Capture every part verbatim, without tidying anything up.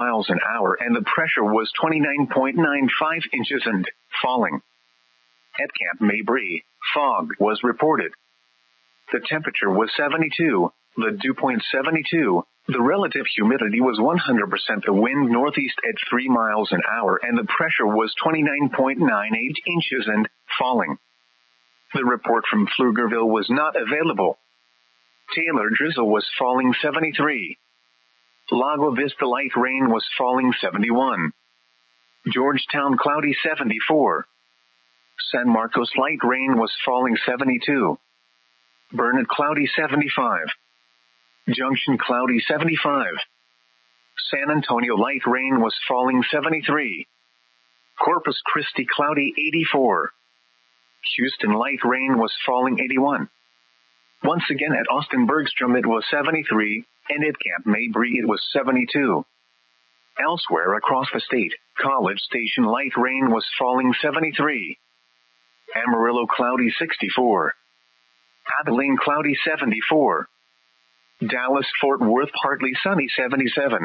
miles an hour and the pressure was twenty-nine point nine five inches and falling. At Camp Mabry, fog was reported. The temperature was seventy-two, the dew point seventy-two, the relative humidity was one hundred percent, the wind northeast at three miles an hour and the pressure was twenty-nine point nine eight inches and falling. The report from Pflugerville was not available. Taylor drizzle was falling seventy-three. Lago Vista light rain was falling seventy-one. Georgetown cloudy seventy-four. San Marcos light rain was falling seventy-two. Burnett cloudy seventy-five. Junction cloudy seventy-five. San Antonio light rain was falling seventy-three. Corpus Christi cloudy eighty-four. Houston light rain was falling eighty-one. Once again at Austin Bergstrom it was seventy-three, and at Camp Mabry it was seventy-two. Elsewhere across the state, College Station light rain was falling seventy-three. Amarillo cloudy sixty-four. Abilene cloudy seventy-four. Dallas Fort Worth partly sunny seventy-seven.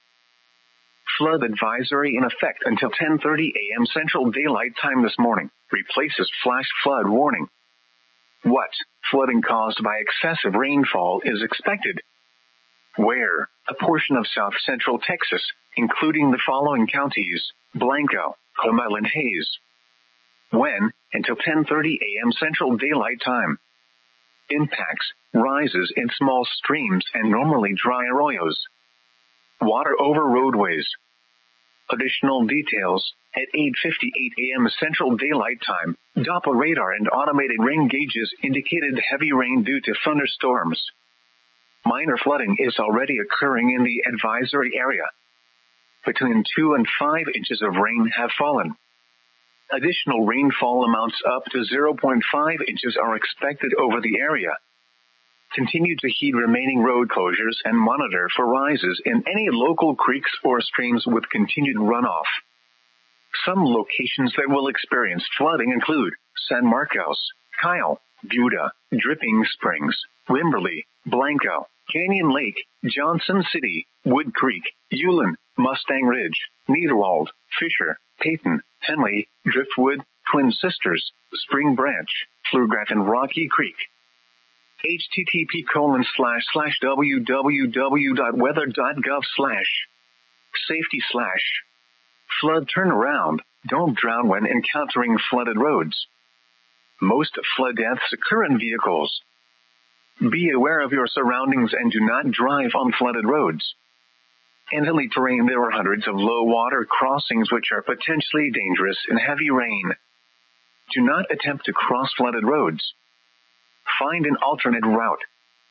Flood advisory in effect until ten thirty a.m. Central Daylight Time this morning, replaces flash flood warning. What flooding caused by excessive rainfall is expected? Where? A portion of south central Texas, including the following counties: Blanco, Comal and Hayes. When? Until ten thirty a.m. Central Daylight Time. Impacts: rises in small streams and normally dry arroyos. Water over roadways. Additional details: at eight fifty-eight a.m. Central Daylight Time, Doppler radar and automated rain gauges indicated heavy rain due to thunderstorms. Minor flooding is already occurring in the advisory area. Between two and five inches of rain have fallen. Additional rainfall amounts up to zero point five inches are expected over the area. Continue to heed remaining road closures and monitor for rises in any local creeks or streams with continued runoff. Some locations that will experience flooding include San Marcos, Kyle, Buda, Dripping Springs, Wimberley, Blanco, Canyon Lake, Johnson City, Wood Creek, Ulen, Mustang Ridge, Niederwald, Fisher, Peyton, Henley, Driftwood, Twin Sisters, Spring Branch, Pflugraf and Rocky Creek. http colon slash slash www.weather.gov slash safety slash flood turnaround. Don't drown when encountering flooded roads. Most flood deaths occur in vehicles. Be aware of your surroundings and do not drive on flooded roads. In hilly terrain, there are hundreds of low water crossings which are potentially dangerous in heavy rain. Do not attempt to cross flooded roads. Find an alternate route.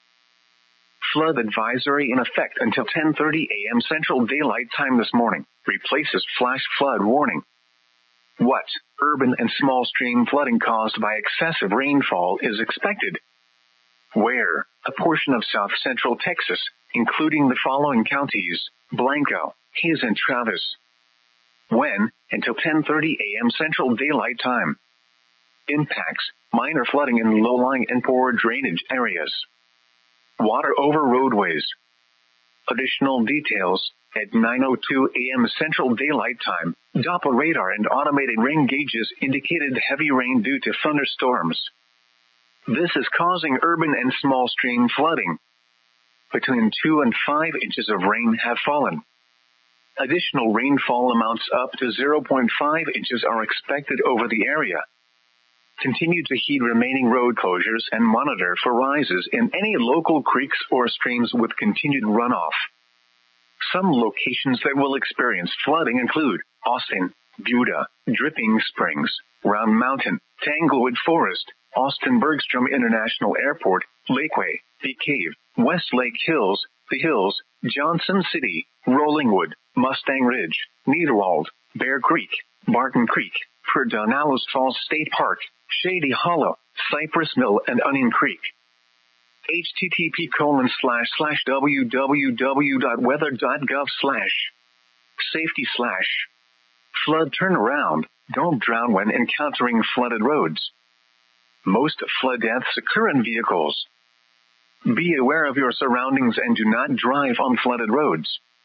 Flood advisory in effect until ten thirty a.m. Central Daylight Time this morning, replaces flash flood warning. What urban and small stream flooding caused by excessive rainfall is expected? Where? A portion of south central Texas, including the following counties: Blanco, Hayes and Travis. When? Until ten thirty a.m. Central Daylight Time. Impacts: minor flooding in low-lying and poor drainage areas. Water over roadways. Additional details: at nine oh two a.m. Central Daylight Time, Doppler radar and automated rain gauges indicated heavy rain due to thunderstorms. This is causing urban and small stream flooding. Between two and five inches of rain have fallen. Additional rainfall amounts up to zero point five inches are expected over the area. Continue to heed remaining road closures and monitor for rises in any local creeks or streams with continued runoff. Some locations that will experience flooding include Austin, Buda, Dripping Springs, Round Mountain, Tanglewood Forest, Austin Bergstrom International Airport, Lakeway, Bee Cave, West Lake Hills, The Hills, Johnson City, Rollingwood, Mustang Ridge, Niederwald, Bear Creek, Barton Creek, Pedernales Falls State Park, Shady Hollow, Cypress Mill, and Onion Creek. http colon slash slash www.weather.gov slash safety slash flood turnaround. Don't drown when encountering flooded roads. Most flood deaths occur in vehicles. Be aware of your surroundings and do not drive on flooded roads.